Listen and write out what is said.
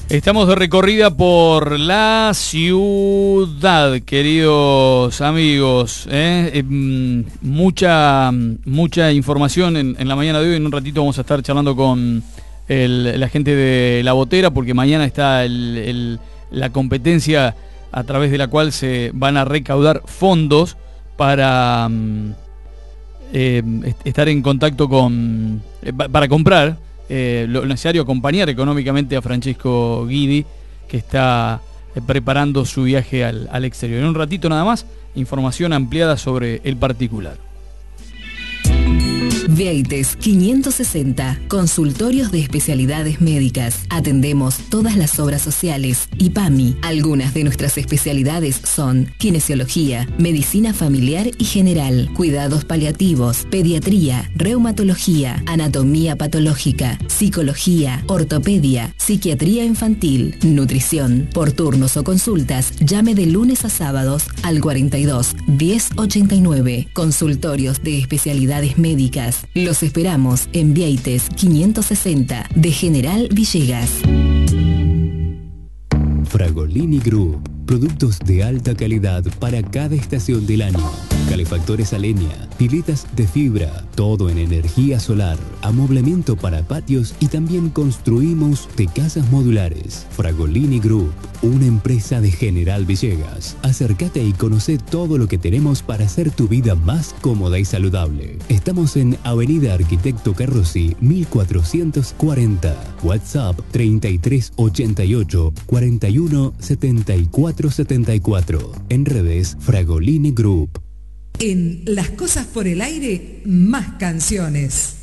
Estamos de recorrida por la ciudad, queridos amigos. Mucha información en la mañana de hoy. En un ratito vamos a estar charlando con la gente de La Botera, porque mañana está la competencia a través de la cual se van a recaudar fondos para estar en contacto para comprar lo necesario, acompañar económicamente a Francesco Guidi, que está preparando su viaje al exterior. En un ratito nada más, información ampliada sobre el particular. Vieites 560, consultorios de especialidades médicas. Atendemos todas las obras sociales. IPAMI. Algunas de nuestras especialidades son kinesiología, medicina familiar y general, cuidados paliativos, pediatría, reumatología, anatomía patológica, psicología, ortopedia, psiquiatría infantil, nutrición. Por turnos o consultas, llame de lunes a sábados al 42 1089. Consultorios de especialidades médicas. Los esperamos en Vieites 560 de General Villegas. Fragolini Group. Productos de alta calidad para cada estación del año. Calefactores a leña, piletas de fibra, todo en energía solar, amoblamiento para patios y también construimos de casas modulares. Fragolini Group, una empresa de General Villegas. Acércate y conoce todo lo que tenemos para hacer tu vida más cómoda y saludable. Estamos en Avenida Arquitecto Carrossi, 1440. WhatsApp 3388 41 74 74. En redes Fragolini Group. En Las Cosas por el Aire, más canciones.